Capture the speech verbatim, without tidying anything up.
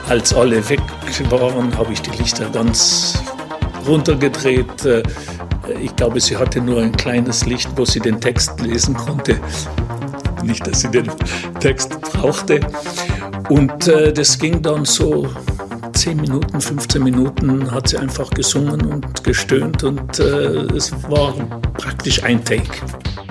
Als alle weg waren, habe ich die Lichter ganz runtergedreht. Ich glaube, sie hatte nur ein kleines Licht, wo sie den Text lesen konnte. Nicht, dass sie den Text brauchte. Und äh, das ging dann so zehn Minuten, fünfzehn Minuten, hat sie einfach gesungen und gestöhnt. Und äh, es war praktisch ein Take.